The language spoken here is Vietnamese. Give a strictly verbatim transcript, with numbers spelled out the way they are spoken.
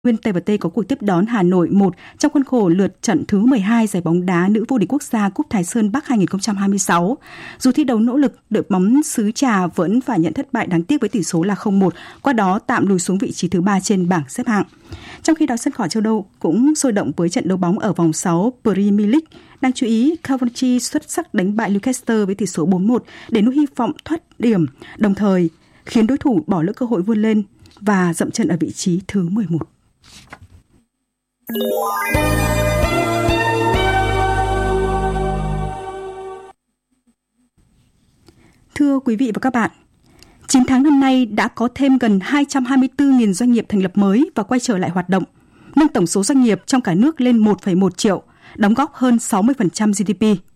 Nguyên tê vê tê có cuộc tiếp đón Hà Nội một trong khuôn khổ lượt trận thứ mười hai giải bóng đá nữ vô địch quốc gia Cúp Thái Sơn Bắc hai không hai sáu. Dù thi đấu nỗ lực, đội bóng xứ Trà vẫn phải nhận thất bại đáng tiếc với tỷ số là không một, qua đó tạm lùi xuống vị trí thứ ba trên bảng xếp hạng. Trong khi đó, sân cỏ châu Âu cũng sôi động với trận đấu bóng ở vòng sáu Premier League. Đáng chú ý, Coventry xuất sắc đánh bại Newcastle với tỷ số bốn một để nuôi hy vọng thoát điểm, đồng thời khiến đối thủ bỏ lỡ cơ hội vươn lên và dậm chân ở vị trí thứ mười một. Thưa quý vị và các bạn, chín tháng năm nay đã có thêm gần hai trăm hai mươi tư nghìn doanh nghiệp thành lập mới và quay trở lại hoạt động, nâng tổng số doanh nghiệp trong cả nước lên một phẩy một triệu, đóng góp hơn sáu mươi phần trăm giê đê pê.